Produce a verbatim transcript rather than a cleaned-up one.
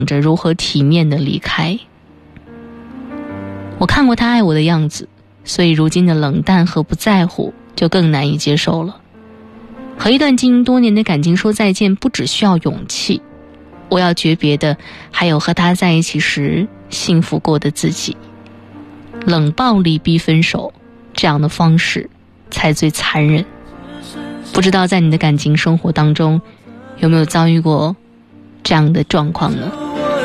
着如何体面的离开。我看过他爱我的样子，所以如今的冷淡和不在乎就更难以接受了。和一段经营多年的感情说再见，不只需要勇气，我要诀别的还有和他在一起时幸福过的自己。冷暴力逼分手，这样的方式才最残忍。不知道在你的感情生活当中有没有遭遇过这样的状况呢？